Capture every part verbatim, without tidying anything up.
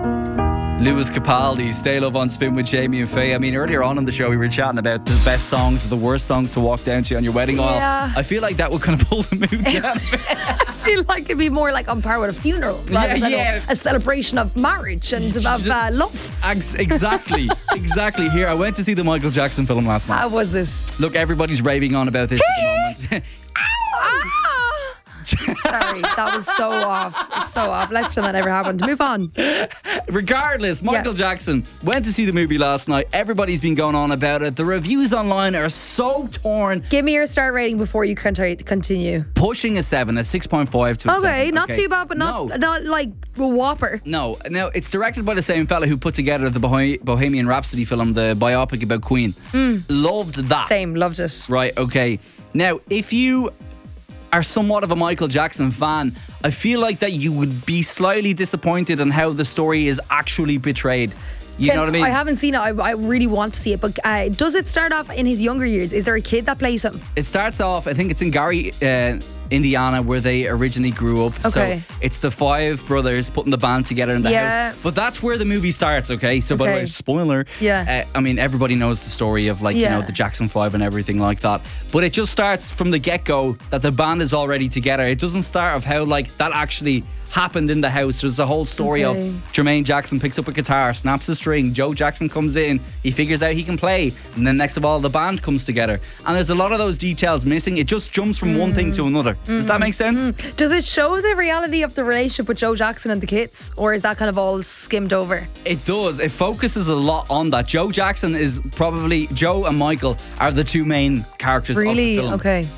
Lewis Capaldi, Stay Love on Spin with Jamie and Faye. I mean, earlier on in the show, we were chatting about the best songs or the worst songs to walk down to on your wedding Yeah. aisle. I feel like that would kind of pull the mood down. I feel like it'd be more like on par with a funeral rather Yeah, than yeah. A, a celebration of marriage and of uh, love. Ex- exactly, exactly. Here, I went to see the Michael Jackson film last night. How was it? Look, everybody's raving on about this at the moment. Ah! Sorry, that was so off. So off. Let's pretend that never happened. Move on. Regardless, Michael Yeah. Jackson went to see the movie last night. Everybody's been going on about it. The reviews online are so torn. Give me your star rating before you conti- continue. Pushing a seven, a six point five to a Okay, seven. not too bad, but not No. not like a whopper. No, now it's directed by the same fella who put together the Bohe- Bohemian Rhapsody film, the biopic about Queen. Loved that. Same, loved it. Right, okay. Now, if you are somewhat of a Michael Jackson fan, I feel like that you would be slightly disappointed in how the story is actually portrayed. You Can- know what I mean? I haven't seen it. I, I really want to see it. But uh, does it start off in his younger years? Is there a kid that plays him? It starts off, I think it's in Gary, uh, Indiana, where they originally grew up. Okay. So it's the five brothers putting the band together in the Yeah. house. But that's where the movie starts, okay? So by the Okay. way, spoiler. Yeah. Uh, I mean, everybody knows the story of like, you Yeah. know, the Jackson five and everything like that. But it just starts from the get-go that the band is already together. It doesn't start of how like that actually happened in the house. There's a whole story Okay. of Jermaine Jackson picks up a guitar, snaps a string, Joe Jackson comes in, he figures out he can play, and then next of all the band comes together. And there's a lot of those details missing. It just jumps from one thing to another. Does that make sense? Does it show the reality of the relationship with Joe Jackson and the kids? Or is that kind of all skimmed over? It does. It focuses a lot on that. Joe Jackson is probably, Joe and Michael are the two main characters Really? of the film. Okay.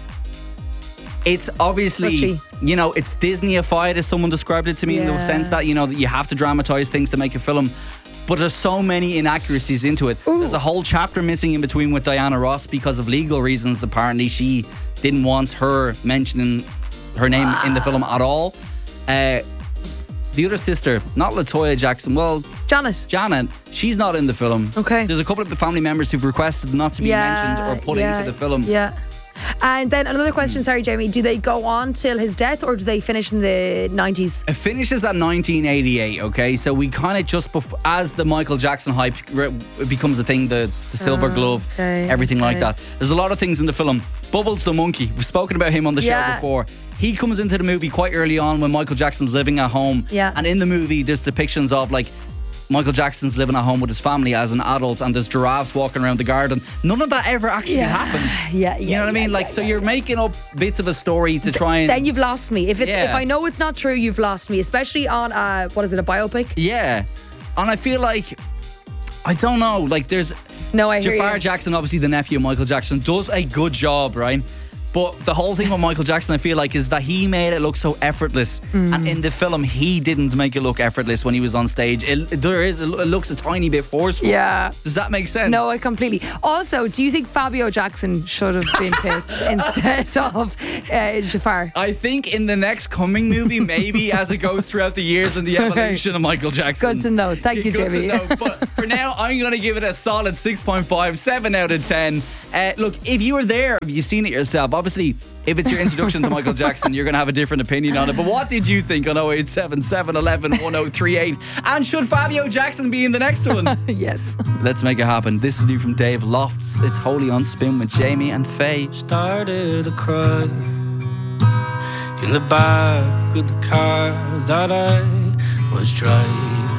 It's obviously, Touchy. you know, it's Disney-ified, as someone described it to me, in the Yeah. sense that, you know, that you have to dramatize things to make a film. But there's so many inaccuracies into it. There's a whole chapter missing in between with Diana Ross because of legal reasons. Apparently, she didn't want her mentioning her name in the film at all. Uh, the other sister, not LaToya Jackson, well, Janet. Janet, she's not in the film. Okay. There's a couple of the family members who've requested not to be mentioned or put yeah, into the film. Yeah. And then another question, sorry, Jamie. Do they go on till his death or do they finish in the nineties? It finishes at nineteen eighty-eight, okay? So we kind of just, bef- as the Michael Jackson hype re- becomes a thing, the, the silver glove, okay, everything like okay. that. There's a lot of things in the film. Bubbles the monkey, we've spoken about him on the Yeah. show before. He comes into the movie quite early on when Michael Jackson's living at home. Yeah. And in the movie, there's depictions of like Michael Jackson's living at home with his family as an adult, and there's giraffes walking around the garden. None of that ever actually Yeah. happened. Yeah, You yeah, know what I mean? yeah, Like, yeah, so yeah, you're making up bits of a story to try and. Then you've lost me. If it's Yeah. if I know it's not true, you've lost me. Especially on uh what is it, a biopic? Yeah. And I feel like, I don't know, like there's. No, I hear Jafar you. Jackson, obviously the nephew of Michael Jackson, does a good job, right? But the whole thing with Michael Jackson, I feel like, is that he made it look so effortless. Mm. And in the film, he didn't make it look effortless when he was on stage. It, there is, it looks a tiny bit forceful. Yeah. Does that make sense? No, I completely. Also, do you think Fabio Jackson should have been picked instead of uh, Jafar? I think in the next coming movie, maybe as it goes throughout the years and the evolution of Michael Jackson. Good to know. Thank you, Good Jamie. to know. But for now, I'm going to give it a solid six point five, seven out of ten. Uh, look, if you were there, if you've seen it yourself, obviously, if it's your introduction to Michael Jackson, you're going to have a different opinion on it. But what did you think on oh eight seven, seven one one, one oh three eight? And should Fabio Jackson be in the next one? Yes. Let's make it happen. This is new from Dave Lofts. It's Holy on Spin with Jamie and Faye. Started to cry in the back of the car that I was driving.